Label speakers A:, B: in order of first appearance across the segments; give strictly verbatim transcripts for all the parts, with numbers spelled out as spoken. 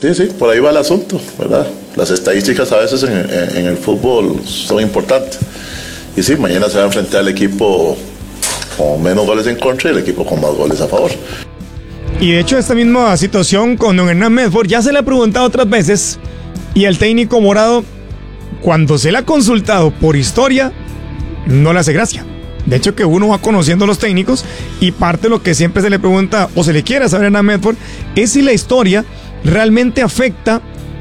A: Sí, sí, por ahí va el asunto, ¿verdad? Las estadísticas a veces en, en, en el fútbol son importantes. Y sí, mañana se va a enfrentar el equipo con menos goles en contra y el equipo con más goles a favor.
B: Y de hecho esta misma situación con don Hernán Medford ya se le ha preguntado otras veces y el técnico morado, cuando se le ha consultado por historia, no le hace gracia. De hecho que uno va conociendo a los técnicos y parte de lo que siempre se le pregunta o se le quiere saber a Hernán Medford es si la historia realmente afecta,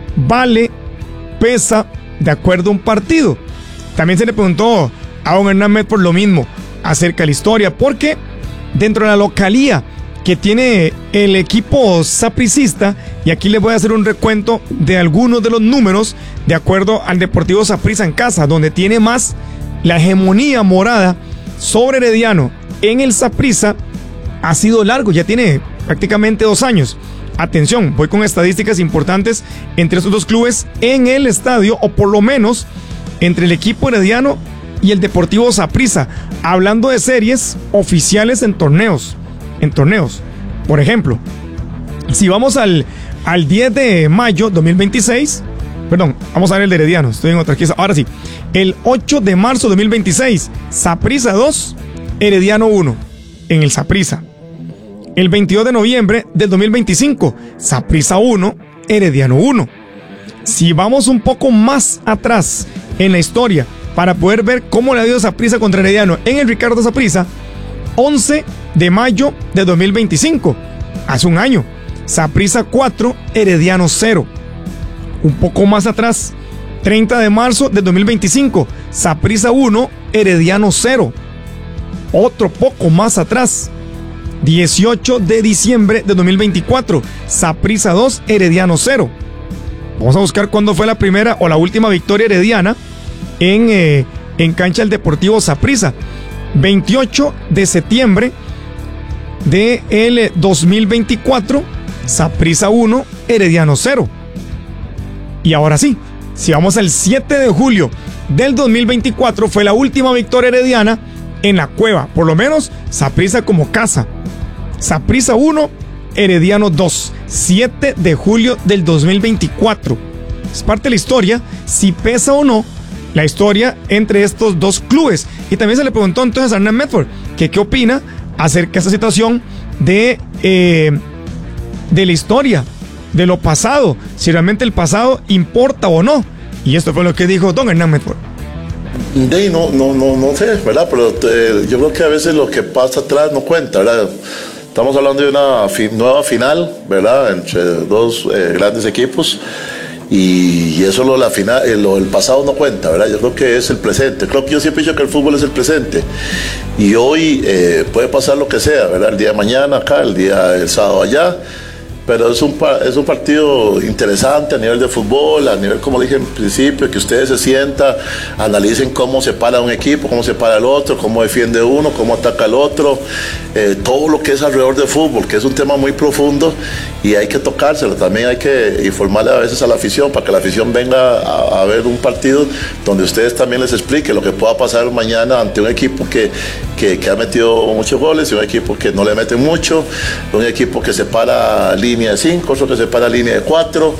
B: vale, pesa de acuerdo a un partido. También se le preguntó a don Hernán Medford lo mismo acerca de la historia, porque dentro de la localía que tiene el equipo sapricista, y aquí les voy a hacer un recuento de algunos de los números de acuerdo al Deportivo Saprissa en casa, donde tiene más la hegemonía morada sobre Herediano en el Saprissa, ha sido largo, ya tiene prácticamente dos años. Atención, voy con estadísticas importantes entre estos dos clubes en el estadio, o por lo menos entre el equipo herediano y el Deportivo Saprissa, hablando de series oficiales en torneos, en torneos. Por ejemplo, si vamos al, al diez de mayo de dos mil veintiséis, perdón, vamos a ver el de Herediano, estoy en otra aquí, ahora sí, el ocho de marzo de dos mil veintiséis, Saprissa dos, Herediano uno, en el Saprissa. El veintidós de noviembre del dos mil veinticinco, Saprissa uno, Herediano uno. Si vamos un poco más atrás en la historia para poder ver cómo le ha ido Saprissa contra Herediano en el Ricardo Saprissa, once de mayo de dos mil veinticinco, hace un año, Saprissa cuatro, Herediano cero. Un poco más atrás, treinta de marzo de dos mil veinticinco, Saprissa uno, Herediano cero. Otro poco más atrás, dieciocho de diciembre de dos mil veinticuatro, Saprissa dos, Herediano cero. Vamos a buscar cuándo fue la primera o la última victoria herediana en, eh, en cancha del Deportivo Saprissa. veintiocho de septiembre del dos mil veinticuatro, Saprissa uno, Herediano cero. Y ahora sí, si vamos al siete de julio del dos mil veinticuatro, fue la última victoria herediana en la Cueva, por lo menos Saprissa como casa. Saprissa uno, Herediano dos, siete de julio del dos mil veinticuatro. Es parte de la historia, si pesa o no la historia entre estos dos clubes. Y también se le preguntó entonces a Hernán Medford que qué opina acerca de esta situación de, eh, de la historia, de lo pasado, si realmente el pasado importa o no. Y esto fue lo que dijo don Hernán Medford.
A: De no, no, no, no sé, ¿verdad? Pero eh, yo creo que a veces lo que pasa atrás no cuenta, ¿verdad? Estamos hablando de una fi- nueva final, ¿verdad? Entre dos eh, grandes equipos. Y eso lo la final, eh, lo, el pasado no cuenta, ¿verdad? Yo creo que es el presente. Creo que yo siempre he dicho que el fútbol es el presente. Y hoy eh, puede pasar lo que sea, ¿verdad? El día de mañana acá, el día el sábado allá. Pero es un, es un partido interesante a nivel de fútbol, a nivel, como dije en principio, que ustedes se sientan, analicen cómo se para un equipo, cómo se para el otro, cómo defiende uno, cómo ataca el otro, eh, todo lo que es alrededor del fútbol, que es un tema muy profundo y hay que tocárselo. También hay que informarle a veces a la afición, para que la afición venga a, a ver un partido donde ustedes también les expliquen lo que pueda pasar mañana ante un equipo que, que, que ha metido muchos goles y un equipo que no le mete mucho, un equipo que se para línea de cinco, otro que se para línea de cuatro.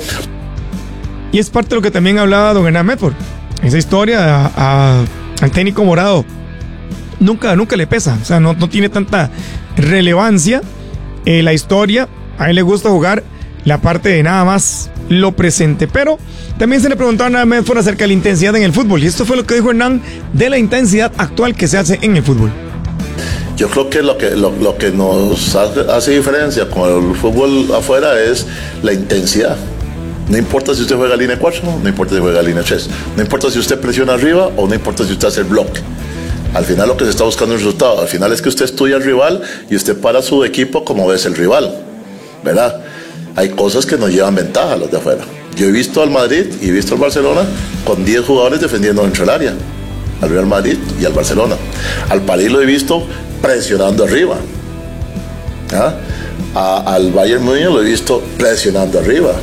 B: Y es parte de lo que también hablaba don Hernán Medford. Esa historia a, a, al técnico morado nunca, nunca le pesa, o sea, no, no tiene tanta relevancia eh, la historia. A él le gusta jugar la parte de nada más lo presente, pero también se le preguntó a Hernán Medford acerca de la intensidad en el fútbol, y esto fue lo que dijo Hernán de la intensidad actual que se hace en el fútbol.
A: Yo creo que lo que, lo, lo que nos hace, hace diferencia con el fútbol afuera es la intensidad. No importa si usted juega línea cuatro, no importa si juega línea tres, no importa si usted presiona arriba o no importa si usted hace el bloque. Al final lo que se está buscando es el resultado. Al final es que usted estudia al rival y usted para su equipo como ves el rival, ¿verdad? Hay cosas que nos llevan ventaja a los de afuera. Yo he visto al Madrid y he visto al Barcelona con diez jugadores defendiendo dentro del área, al Real Madrid y al Barcelona. Al París lo he visto presionando arriba. ¿Ah? A, al Bayern Múnich lo he visto presionando arriba.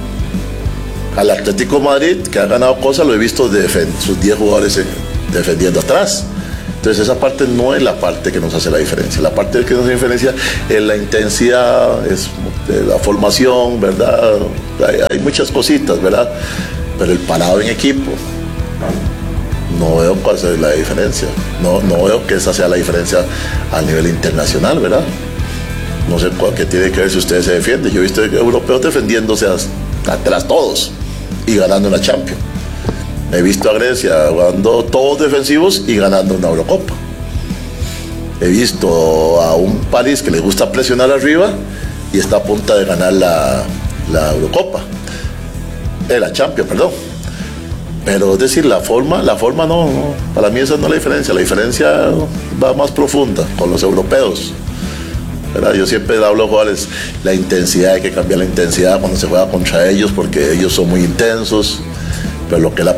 A: Al Atlético Madrid, que ha ganado cosas, lo he visto defend- sus diez jugadores defendiendo atrás. Entonces esa parte no es la parte que nos hace la diferencia. La parte que nos hace la diferencia es la intensidad, es la formación, ¿verdad? Hay, hay muchas cositas, ¿verdad? Pero el parado en equipo, no veo cuál es la diferencia. No, no veo que esa sea la diferencia a nivel internacional, ¿verdad? No sé cuál que tiene que ver si ustedes se defienden. Yo he visto europeos defendiéndose atrás todos y ganando una Champions. He visto a Grecia jugando todos defensivos y ganando una Eurocopa. He visto a un París que le gusta presionar arriba y está a punto de ganar la, la Eurocopa. Eh, la Champions, perdón. Pero es decir, la forma, la forma no, no, para mí esa no es la diferencia. La diferencia va más profunda con los europeos, ¿verdad? Yo siempre hablo a los jugadores, la intensidad, hay que cambiar la intensidad cuando se juega contra ellos porque ellos son muy intensos, pero lo que es la